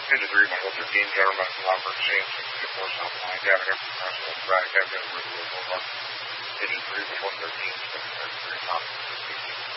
in agreement with the Dean Government and Lumber Exchange and Force Online Data International Right Data in agreement with their teams and their